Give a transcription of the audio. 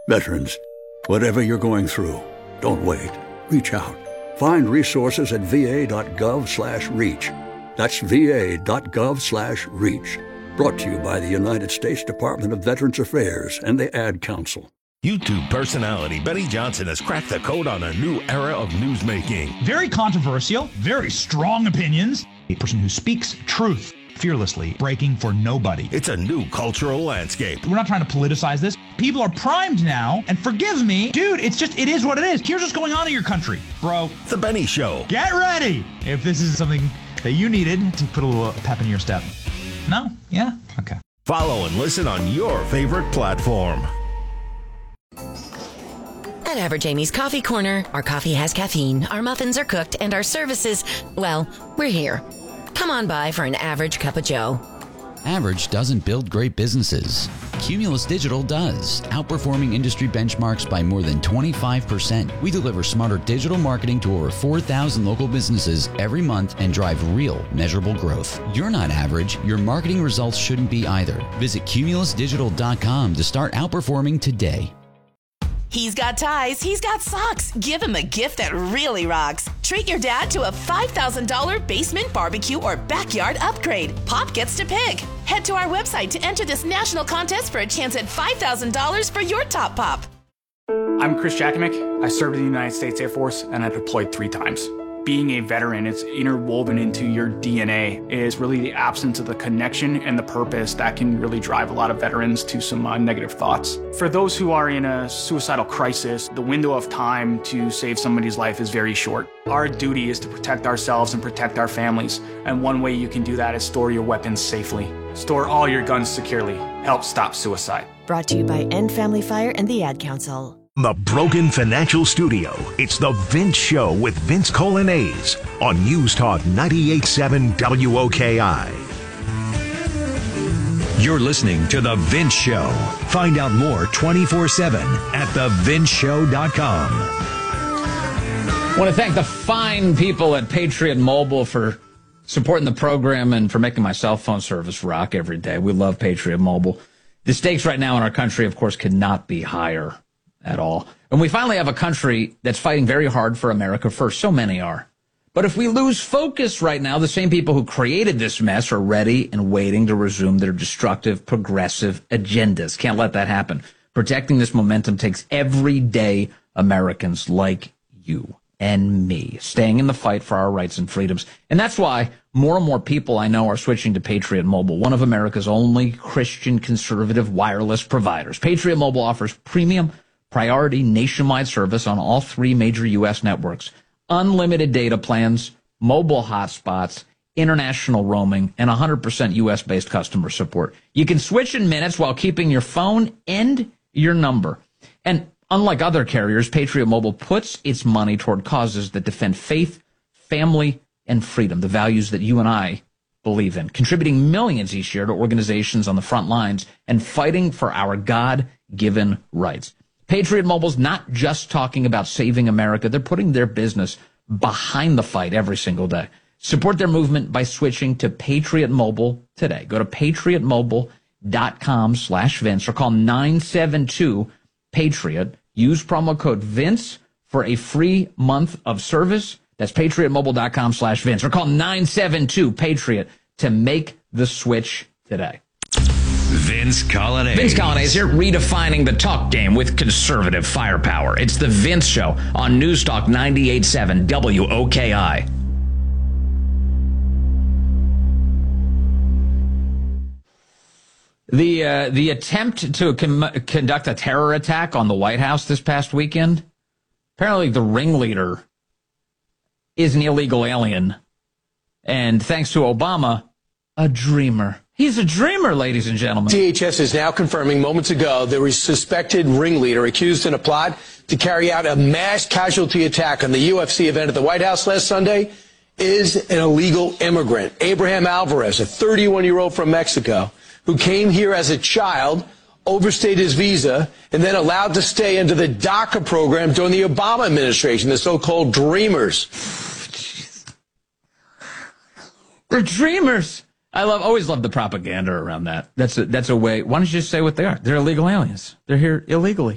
Veterans, whatever you're going through, don't wait. Reach out. Find resources at va.gov/reach. That's va.gov/reach. Brought to you by the United States Department of Veterans Affairs and the Ad Council. YouTube personality Benny Johnson has cracked the code on a new era of newsmaking. Very controversial, very strong opinions. A person who speaks truth fearlessly, breaking for nobody. It's a new cultural landscape. We're not trying to politicize this. People are primed now, and forgive me, dude, it is what it is. Here's what's going on in your country, bro. The Benny Show. Get ready if this is something that you needed to put a little pep in your step. No? Yeah? Okay. Follow and listen on your favorite platform. At Average Amy's Coffee Corner, our coffee has caffeine, our muffins are cooked, and our services, well, we're here. Come on by for an average cup of joe. Average doesn't build great businesses. Cumulus Digital does, outperforming industry benchmarks by more than 25%. We deliver smarter digital marketing to over 4,000 local businesses every month and drive real, measurable growth. You're not average. Your marketing results shouldn't be either. Visit cumulusdigital.com to start outperforming today. He's got ties, he's got socks. Give him a gift that really rocks. Treat your dad to a $5,000 basement barbecue or backyard upgrade. Pop gets to pick. Head to our website to enter this national contest for a chance at $5,000 for your top pop. I'm Chris Jakimick. I served in the United States Air Force and I deployed 3 times. Being a veteran, it's interwoven into your DNA, is really the absence of the connection and the purpose that can really drive a lot of veterans to some negative thoughts. For those who are in a suicidal crisis, the window of time to save somebody's life is very short. Our duty is to protect ourselves and protect our families, and one way you can do that is store your weapons safely. Store all your guns securely. Help stop suicide. Brought to you by End Family Fire and the Ad Council. The Brogan Financial Studio. It's the Vince Show with Vince Colonnese on News Talk 98.7 WOKI. You're listening to The Vince Show. Find out more 24/7 at thevinceshow.com. I want to thank the fine people at Patriot Mobile for supporting the program and for making my cell phone service rock every day. We love Patriot Mobile. The stakes right now in our country, of course, cannot be higher at all. And we finally have a country that's fighting very hard for America first. So many are. But if we lose focus right now, the same people who created this mess are ready and waiting to resume their destructive, progressive agendas. Can't let that happen. Protecting this momentum takes everyday Americans like you and me staying in the fight for our rights and freedoms. And that's why more and more people I know are switching to Patriot Mobile, one of America's only Christian conservative wireless providers. Patriot Mobile offers premium priority nationwide service on all 3 major U.S. networks, unlimited data plans, mobile hotspots, international roaming, and 100% U.S.-based customer support. You can switch in minutes while keeping your phone and your number. And unlike other carriers, Patriot Mobile puts its money toward causes that defend faith, family, and freedom, the values that you and I believe in, contributing millions each year to organizations on the front lines and fighting for our God-given rights. Patriot Mobile's not just talking about saving America. They're putting their business behind the fight every single day. Support their movement by switching to Patriot Mobile today. Go to patriotmobile.com/Vince or call 972-PATRIOT. Use promo code Vince for a free month of service. That's patriotmobile.com/Vince or call 972-PATRIOT to make the switch today. Vince Colonnese. Vince Colonnese here, redefining the talk game with conservative firepower. It's the Vince Show on News Talk 98.7 WOKI. The attempt to conduct a terror attack on the White House this past weekend, apparently the ringleader is an illegal alien, and thanks to Obama, a dreamer. He's a dreamer, ladies and gentlemen. DHS is now confirming moments ago there was a suspected ringleader accused in a plot to carry out a mass casualty attack on the UFC event at the White House last Sunday is an illegal immigrant. Abraham Alvarez, a 31-year-old from Mexico, who came here as a child, overstayed his visa, and then allowed to stay under the DACA program during the Obama administration, the so-called Dreamers. They're dreamers. I always love the propaganda around that. That's a way. Why don't you just say what they are? They're illegal aliens. They're here illegally.